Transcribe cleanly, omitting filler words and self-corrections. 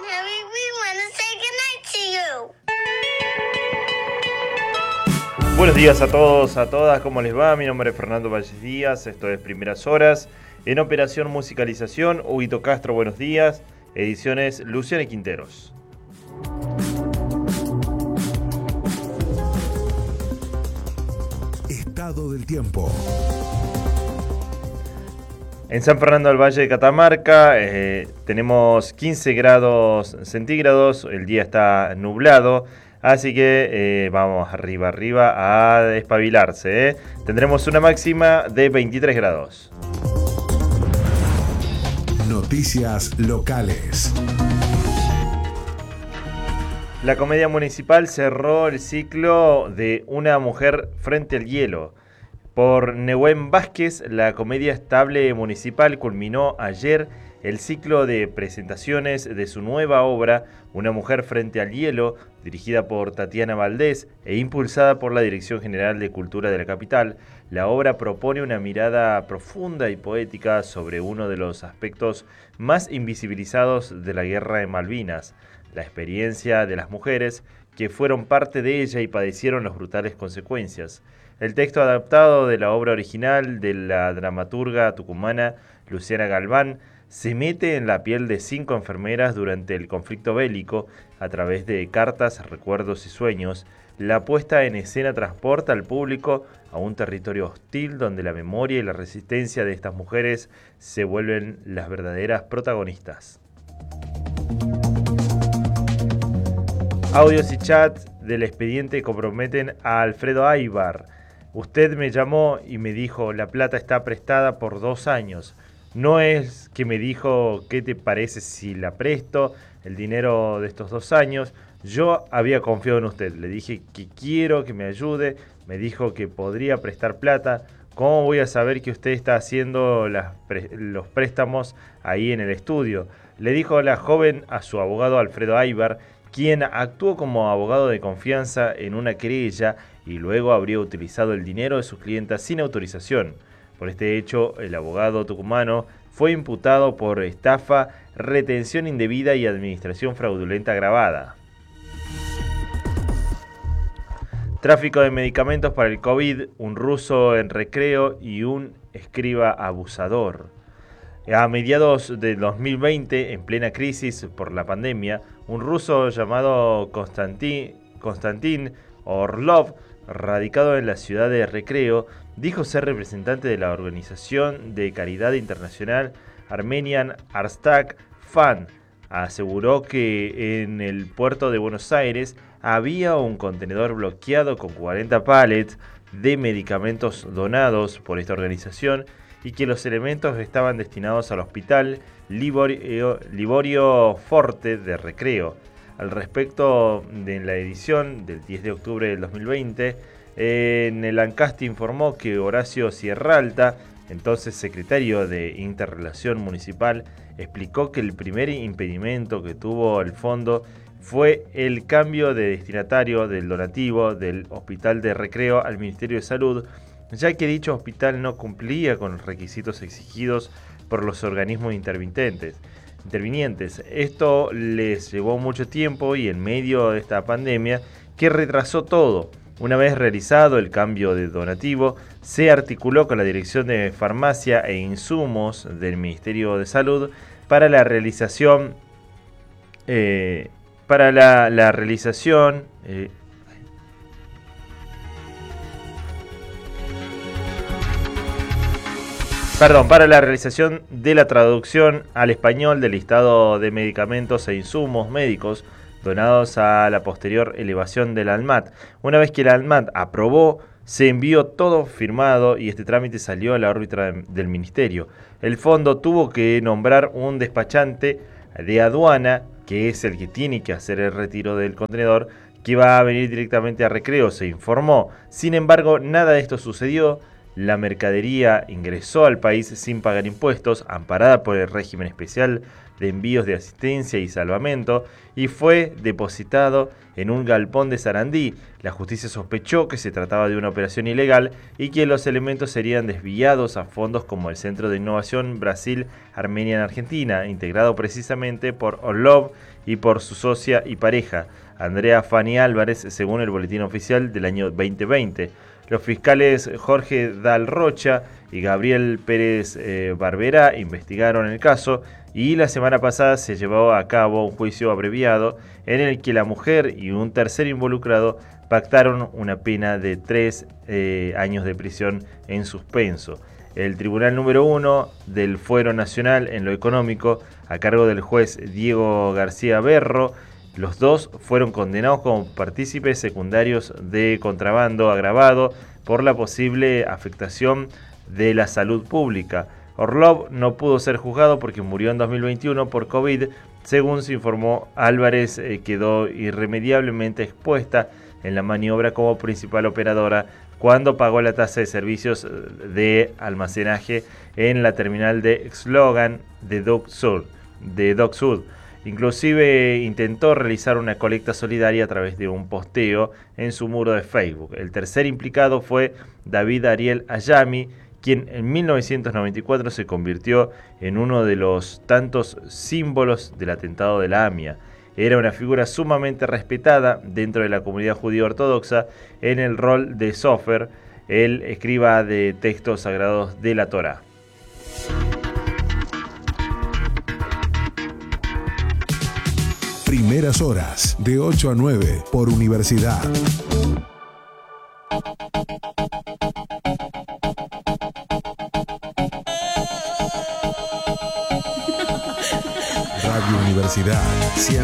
Harry, we want to say goodnight to you. Buenos días a todos, a todas, ¿cómo les va? Mi nombre es Fernando Valles Díaz, esto es Primeras Horas. En Operación Musicalización, Huguito Castro, buenos días. Ediciones Luciana y Quinteros. Estado del tiempo. En San Fernando del Valle de Catamarca tenemos 15 grados centígrados, el día está nublado, así que vamos arriba a despabilarse. Tendremos una máxima de 23 grados. Noticias locales. La Comedia Municipal cerró el ciclo de Una mujer frente al hielo. Por Nehuen Vázquez, la Comedia Estable Municipal culminó ayer el ciclo de presentaciones de su nueva obra, Una mujer frente al hielo, dirigida por Tatiana Valdés e impulsada por la Dirección General de Cultura de la capital. La obra propone una mirada profunda y poética sobre uno de los aspectos más invisibilizados de la Guerra de Malvinas, la experiencia de las mujeres que fueron parte de ella y padecieron las brutales consecuencias. El texto adaptado de la obra original de la dramaturga tucumana Luciana Galván se mete en la piel de 5 enfermeras durante el conflicto bélico a través de cartas, recuerdos y sueños. La puesta en escena transporta al público a un territorio hostil donde la memoria y la resistencia de estas mujeres se vuelven las verdaderas protagonistas. Audios y chats del expediente comprometen a Alfredo Aybar. Usted me llamó y me dijo, la plata está prestada por 2 años. No es que me dijo, ¿qué te parece si la presto? El dinero de estos 2 años. Yo había confiado en usted. Le dije que quiero que me ayude. Me dijo que podría prestar plata. ¿Cómo voy a saber que usted está haciendo los préstamos ahí en el estudio? Le dijo la joven a su abogado Alfredo Aybar, quien actuó como abogado de confianza en una querella y luego habría utilizado el dinero de sus clientas sin autorización. Por este hecho, el abogado tucumano fue imputado por estafa, retención indebida y administración fraudulenta agravada. Tráfico de medicamentos para el COVID, un ruso en recreo y un escriba abusador. A mediados de 2020, en plena crisis por la pandemia, un ruso llamado Konstantin Orlov, radicado en la ciudad de Recreo, dijo ser representante de la organización de caridad internacional Armenian Artsakh Fund. Aseguró que en el puerto de Buenos Aires había un contenedor bloqueado con 40 pallets de medicamentos donados por esta organización y que los elementos estaban destinados al hospital Liborio Forte de Recreo. Al respecto, de la edición del 10 de octubre del 2020, en el Ancasti informó que Horacio Sierralta, entonces secretario de Interrelación Municipal, explicó que el primer impedimento que tuvo el fondo fue el cambio de destinatario del donativo del Hospital de Recreo al Ministerio de Salud, ya que dicho hospital no cumplía con los requisitos exigidos por los organismos intervinientes. Esto les llevó mucho tiempo y en medio de esta pandemia que retrasó todo. Una vez realizado el cambio de donativo, se articuló con la Dirección de Farmacia e Insumos del Ministerio de Salud para la realización para la realización de la traducción al español del listado de medicamentos e insumos médicos donados a la posterior elevación del ANMAT. Una vez que el ANMAT aprobó, se envió todo firmado y este trámite salió a la órbita del ministerio. El fondo tuvo que nombrar un despachante de aduana, que es el que tiene que hacer el retiro del contenedor, que va a venir directamente a Recreo, se informó. Sin embargo, nada de esto sucedió. La mercadería ingresó al país sin pagar impuestos, amparada por el régimen especial de envíos de asistencia y salvamento, y fue depositado en un galpón de Sarandí. La justicia sospechó que se trataba de una operación ilegal y que los elementos serían desviados a fondos como el Centro de Innovación Brasil Armenia en Argentina, integrado precisamente por Orlov y por su socia y pareja, Andrea Fanny Álvarez, según el boletín oficial del año 2020. Los fiscales Jorge Dal Rocha y Gabriel Pérez Barberá investigaron el caso y la semana pasada se llevó a cabo un juicio abreviado en el que la mujer y un tercer involucrado pactaron una pena de 3 años de prisión en suspenso. El Tribunal número 1 del Fuero Nacional en lo Económico, a cargo del juez Diego García Berro, los dos fueron condenados como partícipes secundarios de contrabando agravado por la posible afectación de la salud pública. Orlov no pudo ser juzgado porque murió en 2021 por COVID. Según se informó, Álvarez quedó irremediablemente expuesta en la maniobra como principal operadora cuando pagó la tasa de servicios de almacenaje en la terminal de Slogan de Dock Sud. Inclusive intentó realizar una colecta solidaria a través de un posteo en su muro de Facebook. El tercer implicado fue David Ariel Ayami, quien en 1994 se convirtió en uno de los tantos símbolos del atentado de la AMIA. Era una figura sumamente respetada dentro de la comunidad judía ortodoxa en el rol de Sofer, el escriba de textos sagrados de la Torá. Primeras horas, de 8 a 9, por Universidad. Radio Universidad.